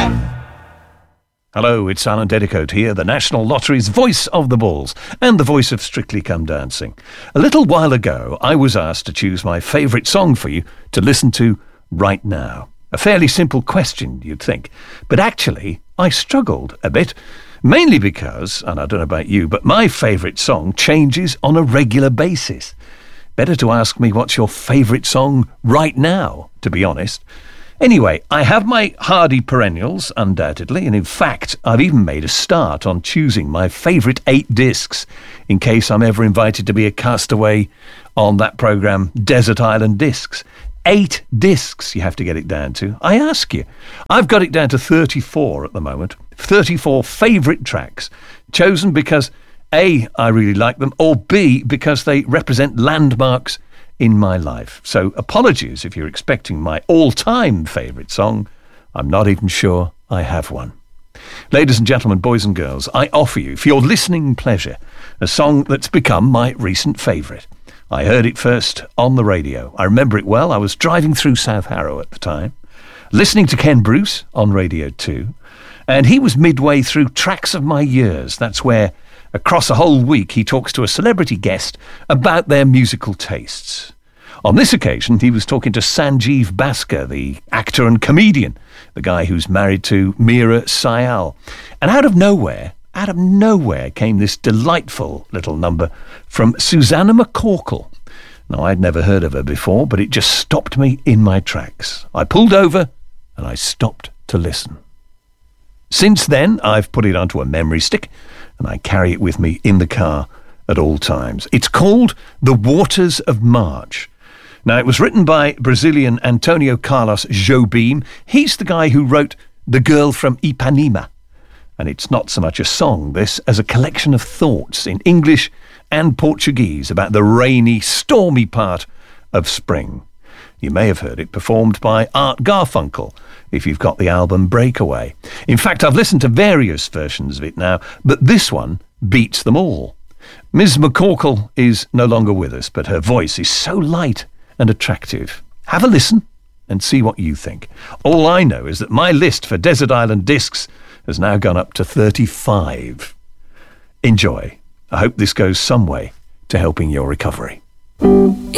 Hello, it's Alan Dedicoat here, the National Lottery's voice of the balls and the voice of Strictly Come Dancing. A little while ago, I was asked to choose my favourite song for you to listen to right now. A fairly simple question, you'd think. But actually, I struggled a bit, mainly because, and I don't know about you, but my favourite song changes on a regular basis. Better to ask me what's your favourite song right now, to be honest. Anyway, I have my hardy perennials, undoubtedly, and in fact, I've even made a start on choosing my favourite 8 discs in case I'm ever invited to be a castaway on that programme, Desert Island Discs. 8 discs you have to get it down to. I ask you. I've got it down to 34 at the moment. 34 favourite tracks, chosen because A, I really like them, or B, because they represent landmarks in my life. So apologies if you're expecting my all-time favourite song. I'm not even sure I have one. Ladies and gentlemen, boys and girls, I offer you, for your listening pleasure, a song that's become my recent favourite. I heard it first on the radio. I remember it well. I was driving through South Harrow at the time, listening to Ken Bruce on Radio 2, and he was midway through Tracks of My Years. That's where, across a whole week, he talks to a celebrity guest about their musical tastes. On this occasion, he was talking to Sanjeev Bhaskar, the actor and comedian, the guy who's married to Meera Syal. And out of nowhere came this delightful little number from Susanna McCorkle. Now, I'd never heard of her before, but it just stopped me in my tracks. I pulled over and I stopped to listen. Since then, I've put it onto a memory stick and I carry it with me in the car at all times. It's called The Waters of March. Now, it was written by Brazilian Antonio Carlos Jobim. He's the guy who wrote The Girl from Ipanema. And it's not so much a song, this, as a collection of thoughts in English and Portuguese about the rainy, stormy part of spring. You may have heard it performed by Art Garfunkel, if you've got the album Breakaway. In fact, I've listened to various versions of it now, but this one beats them all. Ms. McCorkle is no longer with us, but her voice is so light and attractive. Have a listen and see what you think. All I know is that my list for Desert Island Discs has now gone up to 35. Enjoy. I hope this goes some way to helping your recovery.